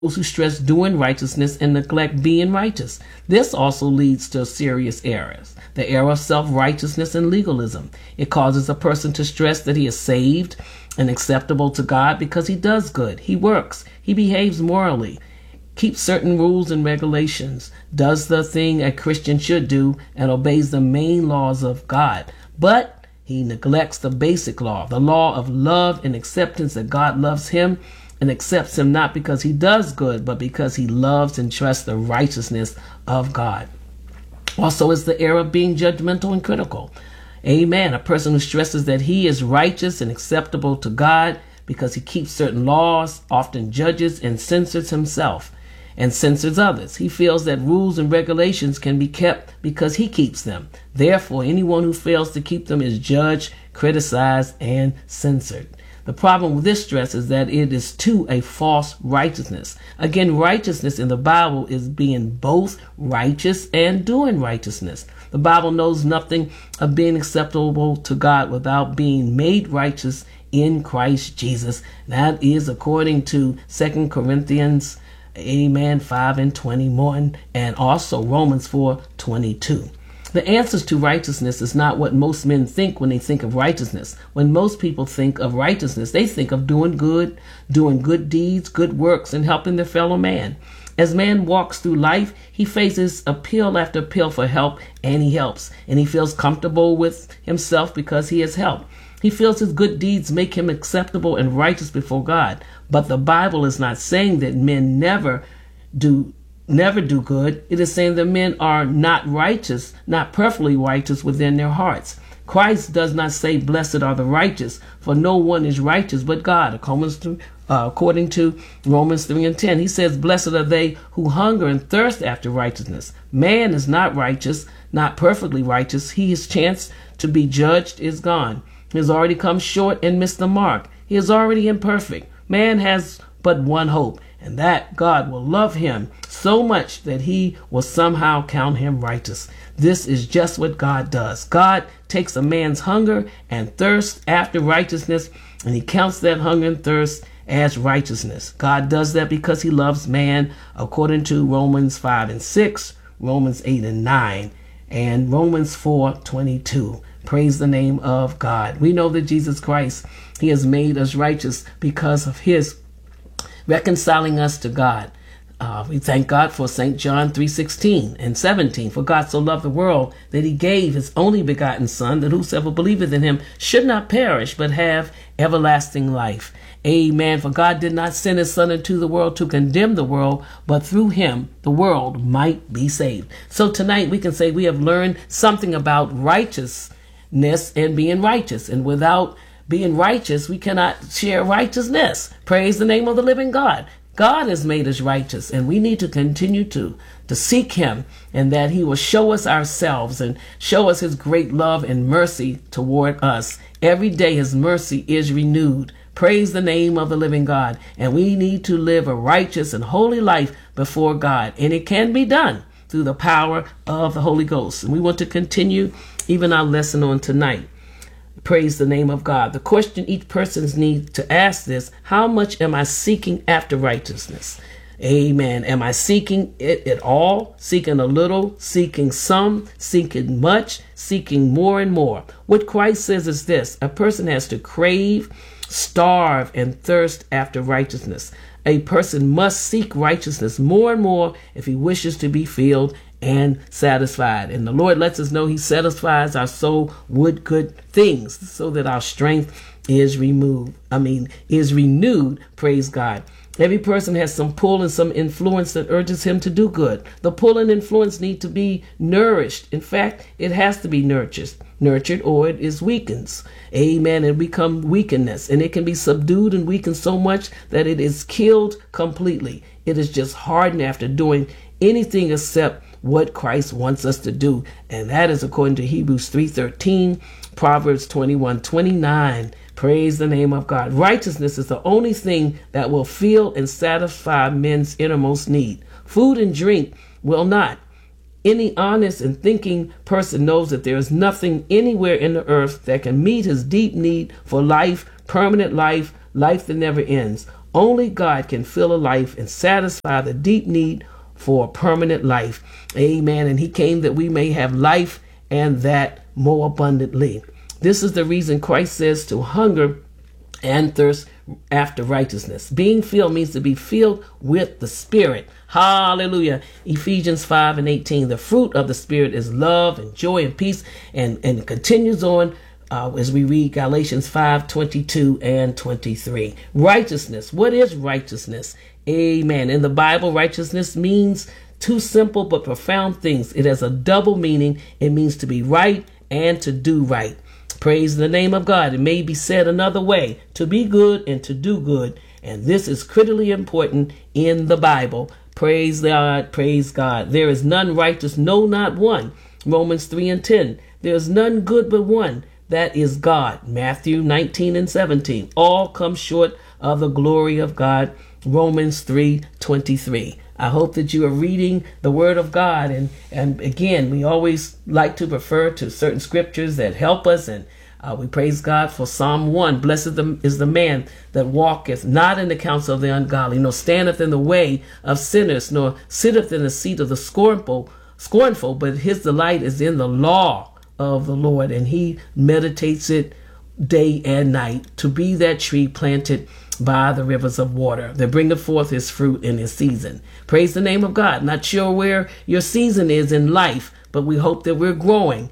those who stress doing righteousness and neglect being righteous. This also leads to serious errors. The error of self-righteousness and legalism. It causes a person to stress that he is saved and acceptable to God because he does good, he works, he behaves morally, keeps certain rules and regulations, does the thing a Christian should do, and obeys the main laws of God. But he neglects the basic law, the law of love and acceptance, that God loves him and accepts him not because he does good, but because he loves and trusts the righteousness of God. Also is the error of being judgmental and critical. Amen. A person who stresses that he is righteous and acceptable to God because he keeps certain laws, often judges and censors himself and censors others. He feels that rules and regulations can be kept because he keeps them. Therefore, anyone who fails to keep them is judged, criticized, and censored. The problem with this stress is that it is to a false righteousness. Again, righteousness in the Bible is being both righteous and doing righteousness. The Bible knows nothing of being acceptable to God without being made righteous in Christ Jesus. That is according to 2 Corinthians 5:21, and also Romans 4:22. The answers to righteousness is not what most men think when they think of righteousness. When most people think of righteousness, they think of doing good deeds, good works, and helping their fellow man. As man walks through life, he faces appeal after appeal for help, and he helps. And he feels comfortable with himself because he has helped. He feels his good deeds make him acceptable and righteous before God. But the Bible is not saying that men never do good. It is saying that men are not righteous, not perfectly righteous within their hearts. Christ does not say, "Blessed are the righteous," for no one is righteous but God. According to Romans 3:10, he says, "Blessed are they who hunger and thirst after righteousness." Man is not righteous, not perfectly righteous. His chance to be judged is gone. He has already come short and missed the mark. He is already imperfect. Man has but one hope, and that God will love him so much that he will somehow count him righteous. This is just what God does. God takes a man's hunger and thirst after righteousness, and he counts that hunger and thirst as righteousness. God does that because he loves man, according to Romans 5:6, Romans 8:9, and Romans 4:22. Praise the name of God. We know that Jesus Christ, he has made us righteous because of his reconciling us to God. We thank God for St. John 3:16 and 17. For God so loved the world that he gave his only begotten Son, that whosoever believeth in him should not perish, but have everlasting life. Amen. For God did not send his Son into the world to condemn the world, but through him the world might be saved. So tonight we can say we have learned something about righteousness and being righteous. And without being righteous, we cannot share righteousness. Praise the name of the living God. God has made us righteous, and we need to continue to seek him, and that he will show us ourselves and show us his great love and mercy toward us. Every day his mercy is renewed. Praise the name of the living God. And we need to live a righteous and holy life before God, and it can be done through the power of the Holy Ghost. And we want to continue even our lesson on tonight. Praise the name of God. The question each person needs to ask this: how much am I seeking after righteousness? Amen. Am I seeking it at all? Seeking a little? Seeking some? Seeking much? Seeking more and more? What Christ says is this: a person has to crave, starve, and thirst after righteousness. A person must seek righteousness more and more if he wishes to be filled and satisfied. And the Lord lets us know he satisfies our soul with good things so that our strength is renewed. Praise God. Every person has some pull and some influence that urges him to do good. The pull and influence need to be nourished. In fact, it has to be nurtured, or it is weakens. Amen. And become weakness. And it can be subdued and weakened so much that it is killed completely. It is just hardened after doing anything except what Christ wants us to do. And that is according to Hebrews 3:13, Proverbs 21:29. Praise the name of God. Righteousness is the only thing that will fill and satisfy men's innermost need. Food and drink will not. Any honest and thinking person knows that there is nothing anywhere in the earth that can meet his deep need for life, permanent life, life that never ends. Only God can fill a life and satisfy the deep need for a permanent life. Amen. And he came that we may have life and that more abundantly. This is the reason Christ says to hunger and thirst after righteousness. Being filled means to be filled with the Spirit. Hallelujah. Ephesians 5:18. The fruit of the Spirit is love and joy and peace, and it continues on as we read Galatians 5:22 and 23. Righteousness. What is righteousness? Amen. In the Bible, righteousness means two simple but profound things. It has a double meaning. It means to be right and to do right. Praise the name of God. It may be said another way, to be good and to do good. And this is critically important in the Bible. Praise God, praise God. There is none righteous, no, not one. Romans 3:10. There is none good but one, that is God. Matthew 19:17. All come short of the glory of God. Romans 3:23. I hope that you are reading the Word of God. And again, we always like to refer to certain scriptures that help us. And we praise God for Psalm 1. Blessed is the man that walketh not in the counsel of the ungodly, nor standeth in the way of sinners, nor sitteth in the seat of the scornful, but his delight is in the law of the Lord, and he meditates it day and night, to be that tree planted by the rivers of water that bringeth forth his fruit in his season. Praise the name of God. Not sure where your season is in life, but we hope that we're growing.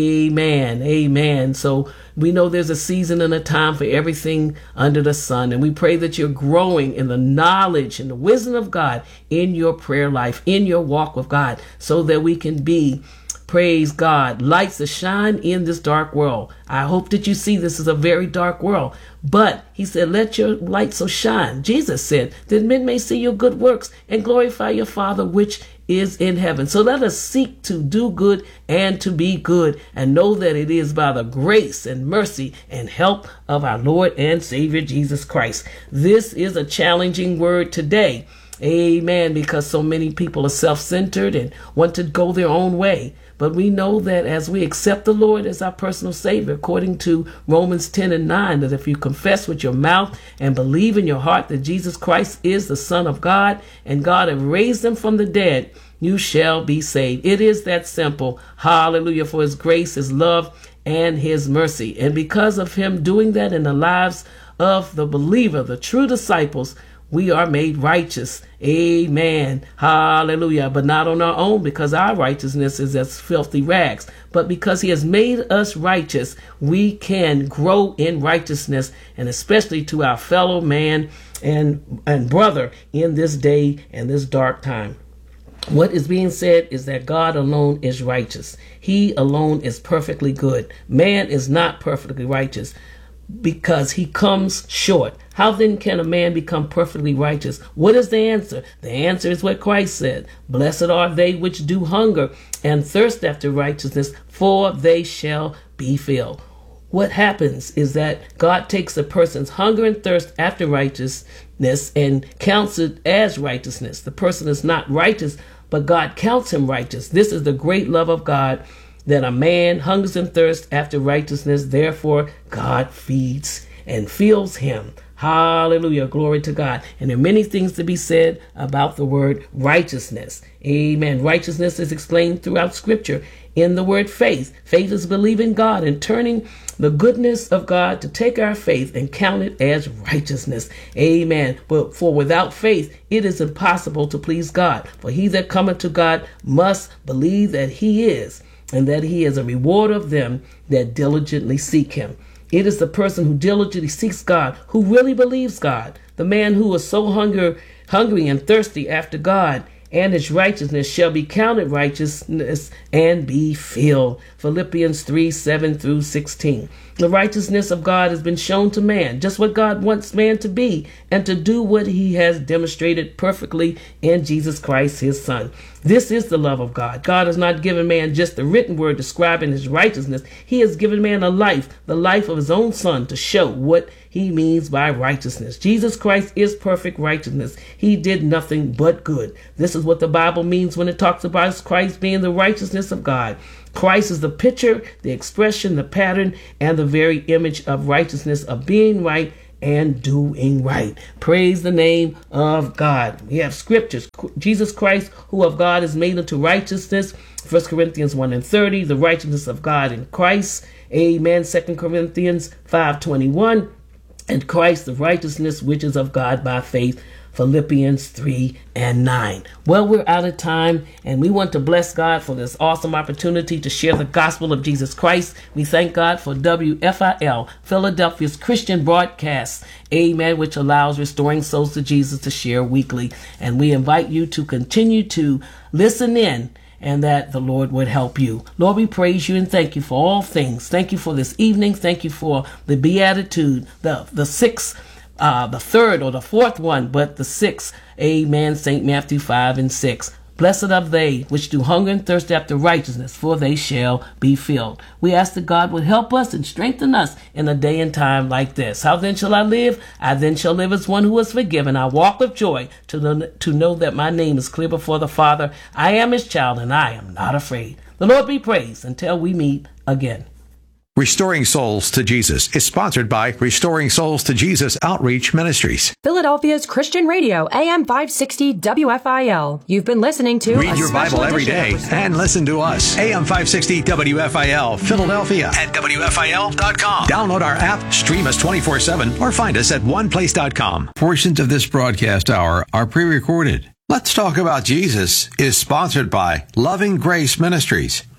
Amen. Amen. So we know there's a season and a time for everything under the sun. And we pray that you're growing in the knowledge and the wisdom of God in your prayer life, in your walk with God, so that we can be, praise God, lights that shine in this dark world. I hope that you see this is a very dark world. But he said, let your light so shine. Jesus said that men may see your good works and glorify your Father which is in heaven. So let us seek to do good and to be good, and know that it is by the grace and mercy and help of our Lord and Savior Jesus Christ. This is a challenging word today. Amen. Because so many people are self-centered and want to go their own way. But we know that as we accept the Lord as our personal Savior, according to Romans 10:9, that if you confess with your mouth and believe in your heart that Jesus Christ is the Son of God and God have raised him from the dead, you shall be saved. It is that simple. Hallelujah. For his grace, his love, and his mercy. And because of him doing that in the lives of the believer, the true disciples, we are made righteous. Amen. Hallelujah. But not on our own, because our righteousness is as filthy rags. But because he has made us righteous, we can grow in righteousness, and especially to our fellow man and brother in this day and this dark time. What is being said is that God alone is righteous. He alone is perfectly good. Man is not perfectly righteous, because he comes short. How then can a man become perfectly righteous? What is the answer? The answer is what Christ said. Blessed are they which do hunger and thirst after righteousness, for they shall be filled. What happens is that God takes a person's hunger and thirst after righteousness and counts it as righteousness. The person is not righteous, but God counts him righteous. This is the great love of God, that a man hungers and thirsts after righteousness. Therefore, God feeds and fills him. Hallelujah. Glory to God. And there are many things to be said about the word righteousness. Amen. Righteousness is explained throughout Scripture in the word faith. Faith is believing God and turning the goodness of God to take our faith and count it as righteousness. Amen. But for without faith, it is impossible to please God. For he that cometh to God must believe that he is, and that he is a rewarder of them that diligently seek him. It is the person who diligently seeks God, who really believes God. The man who is so hungry and thirsty after God and his righteousness shall be counted righteousness and be filled. Philippians 3:7-16. The righteousness of God has been shown to man, just what God wants man to be, and to do what he has demonstrated perfectly in Jesus Christ, his Son. This is the love of God. God has not given man just the written word describing his righteousness. He has given man a life, the life of his own Son, to show what he means by righteousness. Jesus Christ is perfect righteousness. He did nothing but good. This is what the Bible means when it talks about Christ being the righteousness of God. Christ is the picture, the expression, the pattern, and the very image of righteousness, of being right and doing right. Praise the name of God. We have scriptures. Jesus Christ, who of God is made unto righteousness. 1 Corinthians 1:30, the righteousness of God in Christ. Amen. 2 Corinthians 5:21, and Christ, the righteousness which is of God by faith. Philippians 3:9. Well, we're out of time, and we want to bless God for this awesome opportunity to share the gospel of Jesus Christ. We thank God for WFIL, Philadelphia's Christian broadcast, amen, which allows Restoring Souls to Jesus to share weekly. And we invite you to continue to listen in, and that the Lord would help you. Lord, we praise you and thank you for all things. Thank you for this evening. Thank you for the beatitude, the sixth, the third or the fourth one, but the sixth. Amen. St. Matthew 5:6. Blessed are they which do hunger and thirst after righteousness, for they shall be filled. We ask that God would help us and strengthen us in a day and time like this. How then shall I live? I then shall live as one who is forgiven. I walk with joy to know that my name is clear before the Father. I am his child, and I am not afraid. The Lord be praised until we meet again. Restoring Souls to Jesus is sponsored by Restoring Souls to Jesus Outreach Ministries. Philadelphia's Christian Radio, AM 560 WFIL. You've been listening to Read your Bible every day and listen to us. AM 560 WFIL, Philadelphia at WFIL.com. Download our app, stream us 24/7, or find us at oneplace.com. Portions of this broadcast hour are pre-recorded. Let's Talk About Jesus is sponsored by Loving Grace Ministries.